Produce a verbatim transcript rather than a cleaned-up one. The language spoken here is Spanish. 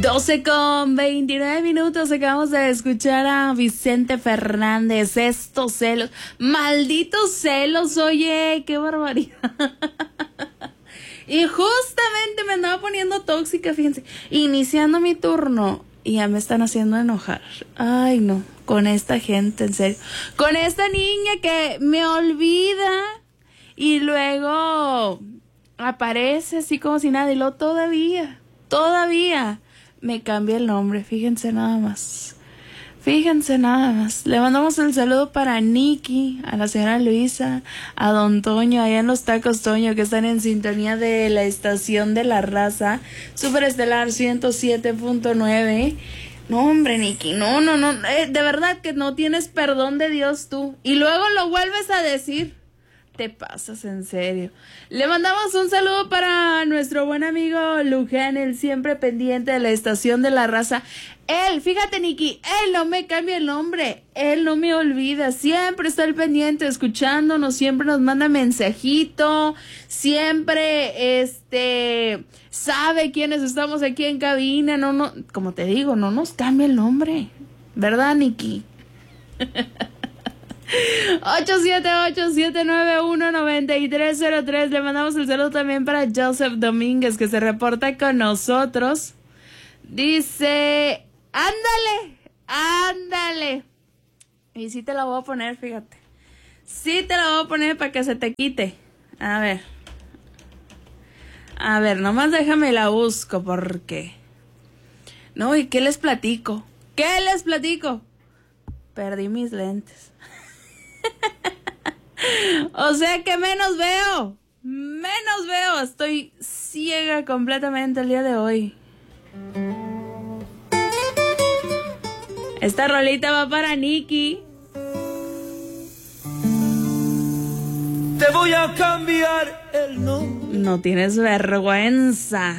doce con veintinueve minutos. Acabamos de escuchar a Vicente Fernández. Estos celos, malditos celos, oye, qué barbaridad. Y justamente me andaba poniendo tóxica, fíjense, iniciando mi turno y ya me están haciendo enojar. Ay, no, con esta gente, en serio. Con esta niña que me olvida y luego aparece así como si nada y luego todavía, todavía me cambia el nombre, fíjense nada más. Fíjense nada más. Le mandamos el saludo para Nikki, a la señora Luisa, a don Toño, allá en los tacos Toño, que están en sintonía de la estación de La Raza, Superestelar ciento siete punto nueve. No, hombre, Nikki, no, no, no, eh, de verdad que no tienes perdón de Dios tú. Y luego lo vuelves a decir. Te pasas, en serio. Le mandamos un saludo para nuestro buen amigo Luján, el siempre pendiente de la estación de La Raza. Él, fíjate, Nikki, él no me cambia el nombre, él no me olvida, siempre está al pendiente escuchándonos, siempre nos manda mensajito, siempre este sabe quiénes estamos aquí en cabina, no, no, como te digo, no nos cambia el nombre, ¿verdad, Nikki? ocho siete ocho, siete nueve uno, nueve tres cero tres. Le mandamos el saludo también para Joseph Domínguez, que se reporta con nosotros. Dice, ándale, ándale. Y sí te la voy a poner, fíjate. Sí te la voy a poner para que se te quite. A ver. A ver, nomás déjame la busco porque... No, ¿y qué les platico? ¿Qué les platico? Perdí mis lentes. O sea que menos veo, menos veo, estoy ciega completamente el día de hoy. Esta rolita va para Nikki. Te voy a cambiar el nombre. No tienes vergüenza.